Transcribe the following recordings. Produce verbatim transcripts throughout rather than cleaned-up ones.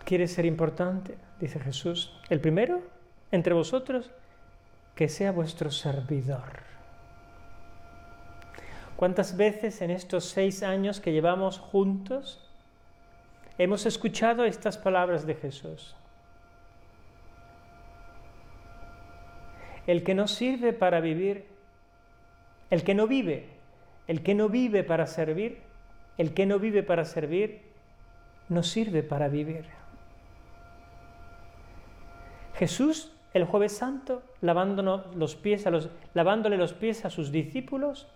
quiere ser importante, dice Jesús. El primero entre vosotros, que sea vuestro servidor. ¿Cuántas veces en estos seis años que llevamos juntos hemos escuchado estas palabras de Jesús? El que no sirve para vivir, el que no vive, el que no vive para servir, el que no vive para servir, no sirve para vivir. Jesús, el Jueves Santo, lavándonos los pies a los, lavándole los pies a sus discípulos,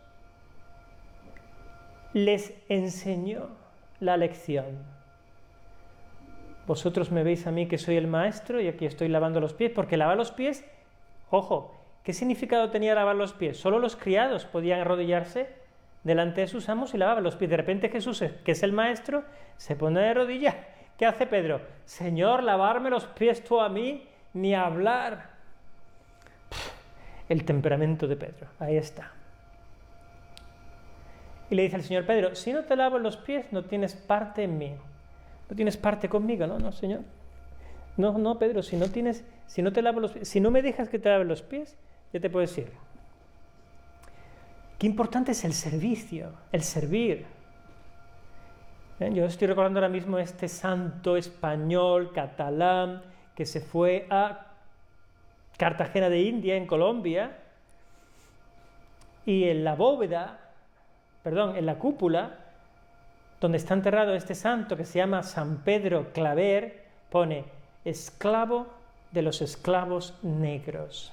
les enseñó la lección. Vosotros me veis a mí que soy el maestro y aquí estoy lavando los pies, porque lavar los pies, ojo, ¿qué significado tenía lavar los pies? Solo los criados podían arrodillarse delante de sus amos y lavaban los pies. De repente Jesús, que es el maestro, se pone de rodillas. ¿Qué hace Pedro? Señor, lavarme los pies tú a mí, ni hablar. El temperamento de Pedro, ahí está. Y le dice al Señor: Pedro, si no te lavo los pies, no tienes parte en mí. No tienes parte conmigo, ¿no? No, Señor. No, no, Pedro, si no tienes, si no te lavo los pies, si no me dejas que te lave los pies, ya te puedes ir. Qué importante es el servicio, el servir. ¿Eh? Yo estoy recordando ahora mismo este santo español, catalán, que se fue a Cartagena de India, en Colombia, y en la bóveda, perdón, en la cúpula, donde está enterrado este santo que se llama San Pedro Claver, pone: esclavo de los esclavos negros.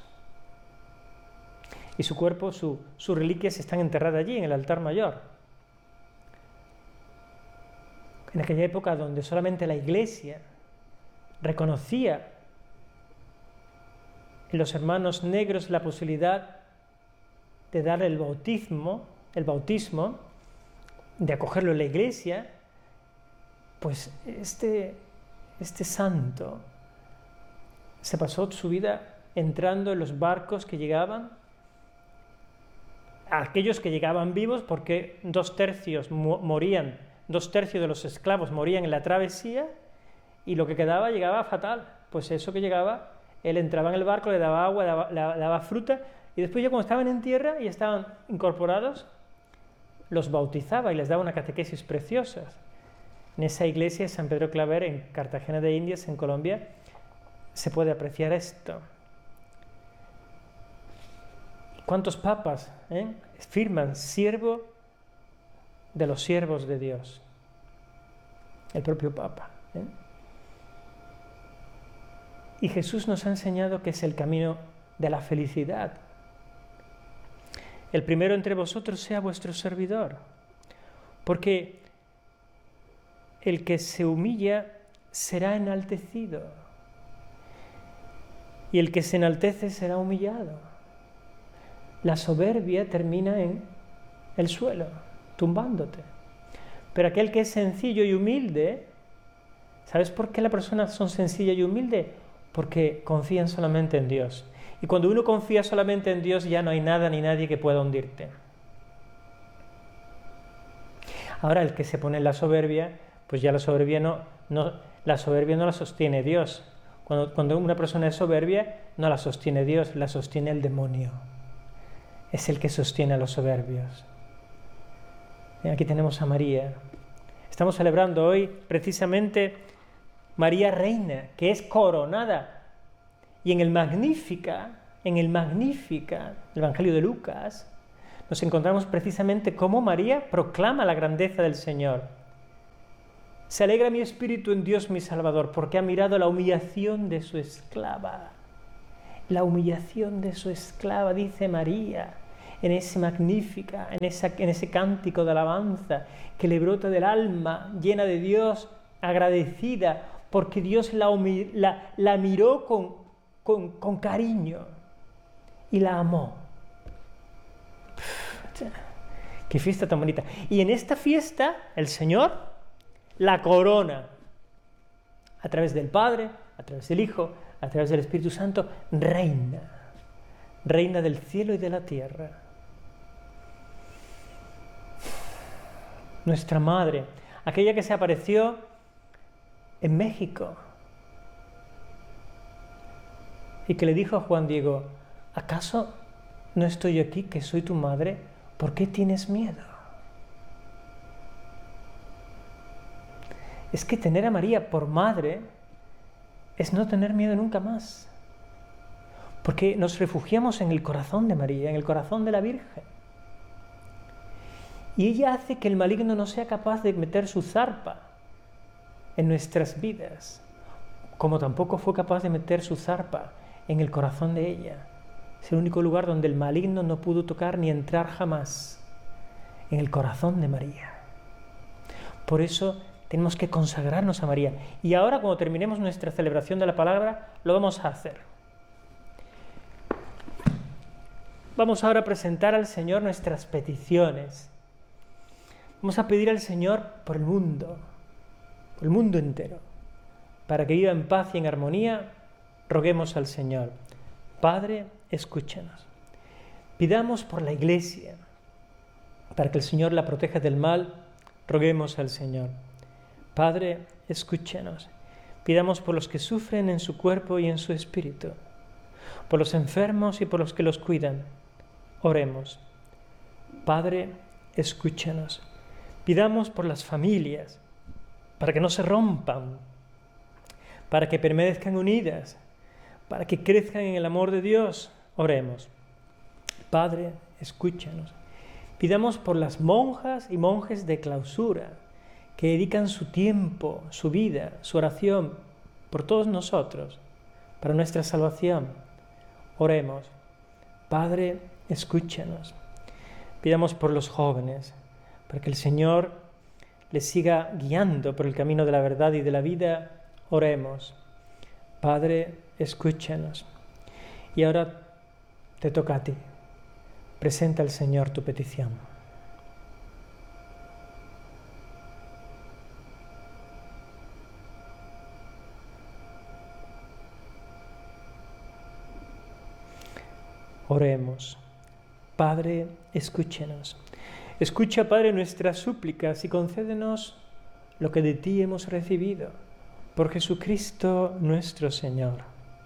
Y su cuerpo, su, sus reliquias están enterradas allí, en el altar mayor. En aquella época donde solamente la Iglesia reconocía en los hermanos negros la posibilidad de dar el bautismo, el bautismo, de acogerlo en la Iglesia, pues este, este santo se pasó su vida entrando en los barcos que llegaban, aquellos que llegaban vivos, porque dos tercios morían, dos tercios de los esclavos morían en la travesía, y lo que quedaba llegaba fatal. Pues eso que llegaba, él entraba en el barco, le daba agua, le daba, le daba fruta, y después ya cuando estaban en tierra y estaban incorporados, los bautizaba y les daba una catequesis preciosa. En esa iglesia de San Pedro Claver, en Cartagena de Indias, en Colombia, se puede apreciar esto. ¿Cuántos papas eh, firman siervo de los siervos de Dios? El propio Papa. ¿eh? Y Jesús nos ha enseñado que es el camino de la felicidad. El primero entre vosotros sea vuestro servidor, porque el que se humilla será enaltecido, y el que se enaltece será humillado. La soberbia termina en el suelo, tumbándote. Pero aquel que es sencillo y humilde, ¿sabes por qué las personas son sencillas y humildes? Porque confían solamente en Dios. Y cuando uno confía solamente en Dios, ya no hay nada ni nadie que pueda hundirte. Ahora, el que se pone en la soberbia, pues ya la soberbia no, no, la soberbia no la sostiene Dios. Cuando, cuando una persona es soberbia, no la sostiene Dios, la sostiene el demonio. Es el que sostiene a los soberbios. Aquí tenemos a María. Estamos celebrando hoy precisamente María Reina, que es coronada. Y en el Magnífica, en el Magnífica, el Evangelio de Lucas, nos encontramos precisamente cómo María proclama la grandeza del Señor. Se alegra mi espíritu en Dios mi Salvador, porque ha mirado la humillación de su esclava. La humillación de su esclava, dice María, en ese Magnífica, en, esa, en ese cántico de alabanza que le brota del alma, llena de Dios, agradecida, porque Dios la, la, la miró con, con, con cariño y la amó. ¡Qué fiesta tan bonita! Y en esta fiesta, el Señor la corona a través del Padre, a través del Hijo, a través del Espíritu Santo, reina, reina del cielo y de la tierra. Nuestra Madre, aquella que se apareció en México, y que le dijo a Juan Diego, ¿acaso no estoy aquí, que soy tu madre? ¿Por qué tienes miedo? Es que tener a María por madre es no tener miedo nunca más. Porque nos refugiamos en el corazón de María, en el corazón de la Virgen. Y ella hace que el maligno no sea capaz de meter su zarpa en nuestras vidas, como tampoco fue capaz de meter su zarpa en el corazón de ella. Es el único lugar donde el maligno no pudo tocar ni entrar jamás, en el corazón de María. Por eso tenemos que consagrarnos a María. Y ahora, cuando terminemos nuestra celebración de la palabra, lo vamos a hacer. Vamos ahora a presentar al Señor nuestras peticiones. Vamos a pedir al Señor por el mundo, por el mundo entero, para que viva en paz y en armonía. Roguemos al Señor. Padre, escúchanos. Pidamos por la Iglesia, para que el Señor la proteja del mal. Roguemos al Señor. Padre, escúchanos. Pidamos por los que sufren en su cuerpo y en su espíritu, por los enfermos y por los que los cuidan. Oremos. Padre, escúchanos. Pidamos por las familias, para que no se rompan, para que permanezcan unidas, para que crezcan en el amor de Dios. Oremos. Padre, escúchanos. Pidamos por las monjas y monjes de clausura, que dedican su tiempo, su vida, su oración, por todos nosotros, para nuestra salvación. Oremos. Padre, escúchanos. Pidamos por los jóvenes, para que el Señor les siga guiando por el camino de la verdad y de la vida. Oremos. Padre, escúchanos. Y ahora te toca a ti. Presenta al Señor tu petición. Oremos. Padre, escúchenos. Escucha, Padre, nuestras súplicas y concédenos lo que de ti hemos recibido. Por Jesucristo nuestro Señor.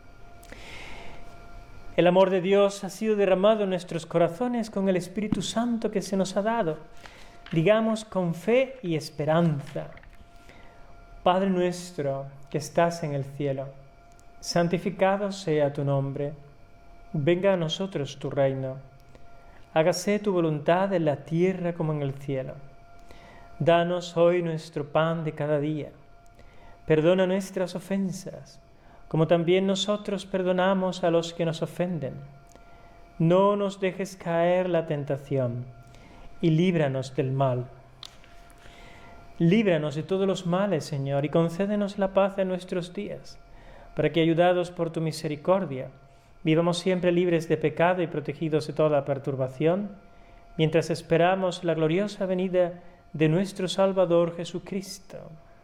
El amor de Dios ha sido derramado en nuestros corazones con el Espíritu Santo que se nos ha dado. Digamos con fe y esperanza: Padre nuestro que estás en el cielo, santificado sea tu nombre. Venga a nosotros tu reino. Hágase tu voluntad en la tierra como en el cielo. Danos hoy nuestro pan de cada día. Perdona nuestras ofensas, como también nosotros perdonamos a los que nos ofenden. No nos dejes caer la tentación, y líbranos del mal. Líbranos de todos los males, Señor, y concédenos la paz en nuestros días, para que, ayudados por tu misericordia, vivamos siempre libres de pecado y protegidos de toda perturbación, mientras esperamos la gloriosa venida de nuestro Salvador Jesucristo.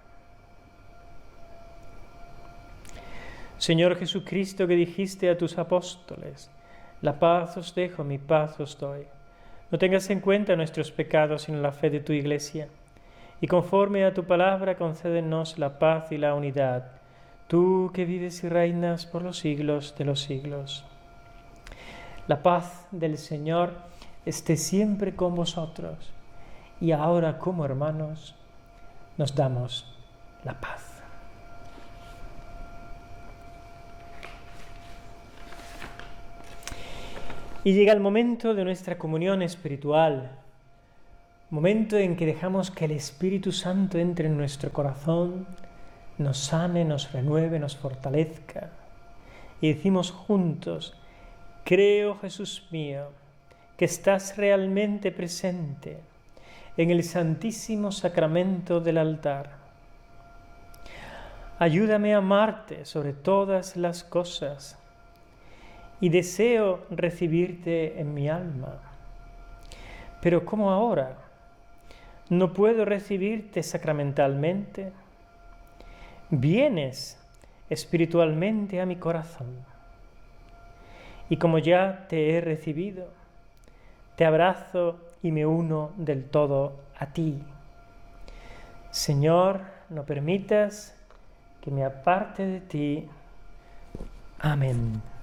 Señor Jesucristo, que dijiste a tus apóstoles: la paz os dejo, mi paz os doy. No tengas en cuenta nuestros pecados, sino la fe de tu Iglesia. Y conforme a tu palabra, concédenos la paz y la unidad. Tú que vives y reinas por los siglos de los siglos. La paz del Señor esté siempre con vosotros. Y ahora, como hermanos, nos damos la paz. Y llega el momento de nuestra comunión espiritual, momento en que dejamos que el Espíritu Santo entre en nuestro corazón, nos sane, nos renueve, nos fortalezca. Y decimos juntos: creo, Jesús mío, que estás realmente presente en el santísimo sacramento del altar. Ayúdame a amarte sobre todas las cosas y deseo recibirte en mi alma. Pero ¿cómo ahora? ¿No puedo recibirte sacramentalmente? Vienes espiritualmente a mi corazón. Y como ya te he recibido, te abrazo y me uno del todo a ti. Señor, no permitas que me aparte de ti. Amén.